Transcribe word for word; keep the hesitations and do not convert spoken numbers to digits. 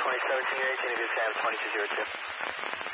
twenty seventeen, eighteen, if you Sam twenty-two zero two.